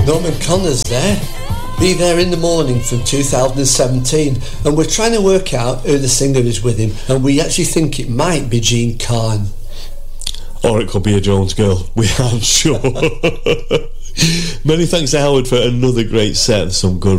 Norman Connor's there. Be There in the Morning from 2017, and we're trying to work out who the singer is with him, and we actually think it might be Jean Carn. Or it could be a Jones girl. We aren't sure. Many thanks to Howard for another great set and some good